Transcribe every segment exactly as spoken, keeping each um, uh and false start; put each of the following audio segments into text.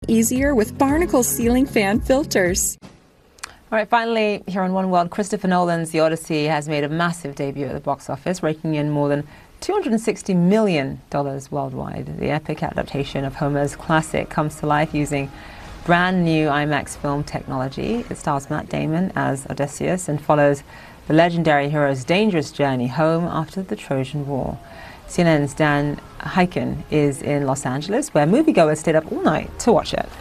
easier with Barnacle ceiling fan filters. All right, finally, here on One World, Christopher Nolan's The Odyssey has made a massive debut at the box office, raking in more than two hundred sixty million dollars worldwide. The epic adaptation of Homer's classic comes to life using brand new IMAX film technology. It stars Matt Damon as Odysseus and follows the legendary hero's dangerous journey home after the Trojan War. C N N's Dan Hyken is in Los Angeles, where moviegoers stayed up all night to watch it.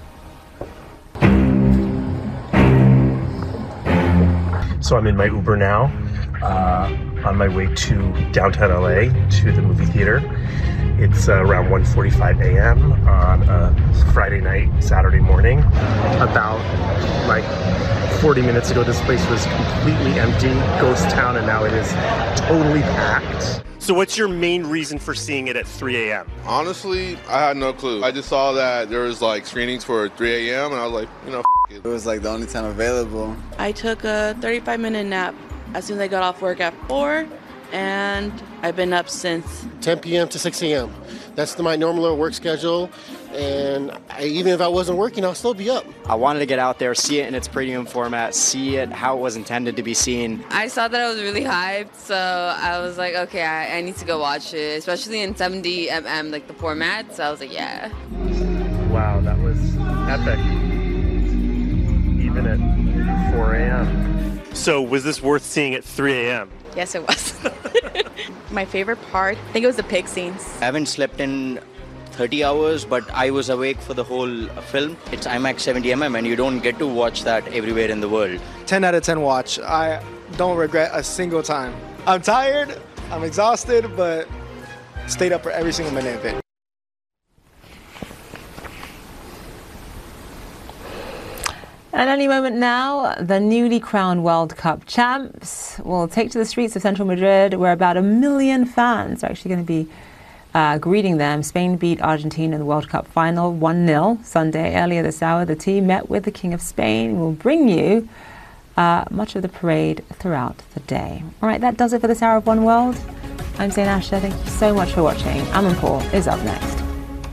So I'm in my Uber now, uh, on my way to downtown L A to the movie theater. It's uh, around one forty-five a m on a Friday night, Saturday morning. About like forty minutes ago, this place was completely empty, ghost town, and now it is totally packed. So what's your main reason for seeing it at three a m? Honestly, I had no clue. I just saw that there was like screenings for three a m and I was like, you know, f it. It was like the only time available. I took a thirty-five minute nap as soon as I got off work at four, and I've been up since. ten p m to six a m That's my normal work schedule, and I, even if I wasn't working, I'll still be up. I wanted to get out there, see it in its premium format, see it how it was intended to be seen. I saw that I was really hyped, so I was like, okay, I, I need to go watch it, especially in seventy millimeter, like the format, so I was like, yeah. Wow, that was epic. Even at four a m So was this worth seeing at three a m? Yes, it was. My favorite part, I think it was the pig scenes. I haven't slept in thirty hours, but I was awake for the whole film. It's IMAX seventy millimeter, and you don't get to watch that everywhere in the world. ten out of ten watch. I don't regret a single time. I'm tired, I'm exhausted, but stayed up for every single minute of it. At any moment now, the newly crowned World Cup champs will take to the streets of central Madrid, where about a million fans are actually going to be uh, greeting them. Spain beat Argentina in the World Cup final one nil Sunday. Earlier this hour, the team met with the King of Spain. We'll bring you uh, much of the parade throughout the day. All right, that does it for this hour of One World. I'm Zain Asher. Thank you so much for watching. Aman Paul is up next.